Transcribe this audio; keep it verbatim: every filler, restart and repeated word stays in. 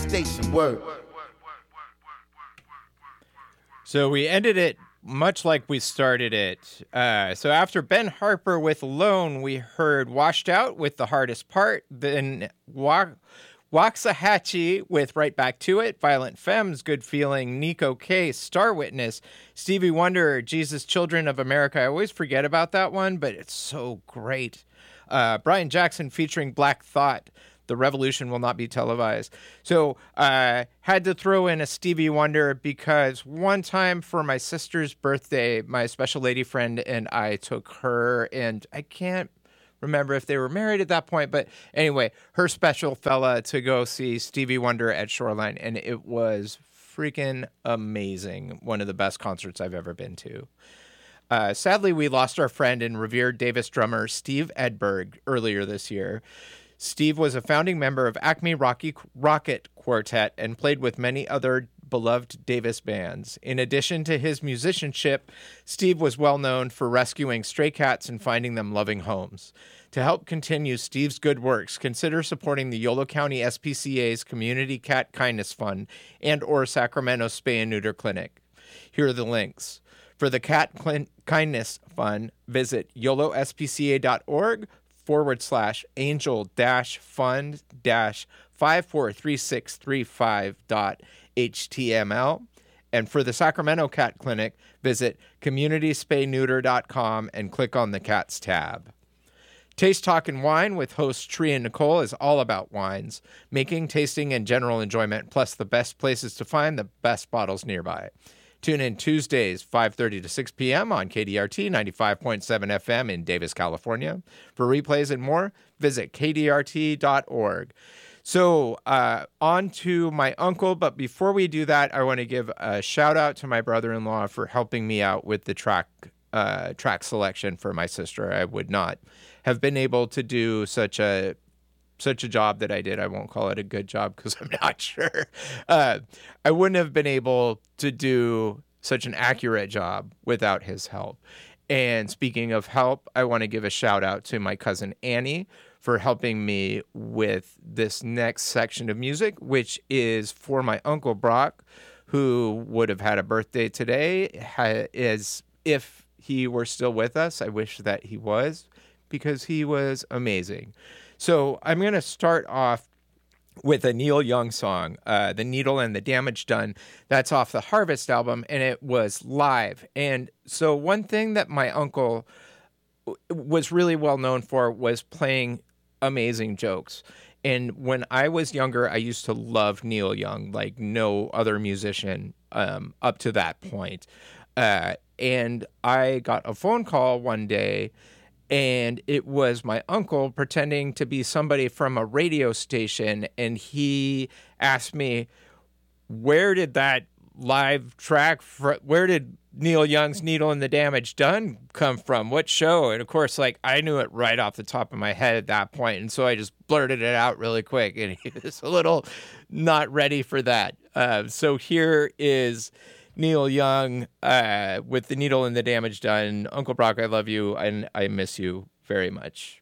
station. Word. So we ended it much like we started it. Uh, so after Ben Harper with Alone, we heard Washed Out with The Hardest Part, then Wa- Waxahachie with Right Back to It, Violent Femmes, Good Feeling, Nico Case, Star Witness, Stevie Wonder, Jesus Children of America. I always forget about that one, but it's so great. Uh, Brian Jackson featuring Black Thought. The Revolution Will Not Be Televised. So I uh, had to throw in a Stevie Wonder because one time for my sister's birthday, my special lady friend and I took her, and I can't remember if they were married at that point, but anyway, her special fella to go see Stevie Wonder at Shoreline, and it was freaking amazing. One of the best concerts I've ever been to. Uh, sadly, we lost our friend and revered Davis drummer Steve Edberg earlier this year. Steve was a founding member of Acme Rocky Rocket Quartet and played with many other beloved Davis bands. In addition to his musicianship, Steve was well known for rescuing stray cats and finding them loving homes. To help continue Steve's good works, consider supporting the Yolo County S P C A's Community Cat Kindness Fund and or Sacramento Spay and Neuter Clinic. Here are the links. For the Cat Cl- Kindness Fund, visit yolospca.org forward slash angel dash fund dash five four three six three five dot html. And for the Sacramento Cat Clinic, visit community spay neuter dot com and click on the Cats tab. Taste, Talk, and Wine with hosts Tree and Nicole is all about wines, making, tasting, and general enjoyment, plus the best places to find the best bottles nearby. Tune in Tuesdays, five thirty to six p.m. on K D R T ninety-five point seven F M in Davis, California. For replays and more, visit k d r t dot org. So uh, on to my uncle, but before we do that, I want to give a shout out to my brother-in-law for helping me out with the track uh, track selection for my sister. I would not have been able to do such a such a job that I did. I won't call it a good job because I'm not sure. Uh, I wouldn't have been able to do such an accurate job without his help. And speaking of help, I want to give a shout out to my cousin Annie for helping me with this next section of music, which is for my Uncle Brock, who would have had a birthday today. Ha- is if he were still with us, I wish that he was, because he was amazing. So I'm going to start off with a Neil Young song, uh, The Needle and the Damage Done. That's off the Harvest album, and it was live. And so one thing that my uncle was really well known for was playing amazing jokes. And when I was younger, I used to love Neil Young like no other musician um, up to that point. Uh, and I got a phone call one day, and it was my uncle pretending to be somebody from a radio station, and he asked me, where did that live track, fr- where did Neil Young's Needle and the Damage Done come from? What show? And of course, like, I knew it right off the top of my head at that point, and so I just blurted it out really quick, and he was a little not ready for that. Uh, so here is Neil Young uh, with The Needle and the Damage Done. Uncle Brock, I love you, and I miss you very much.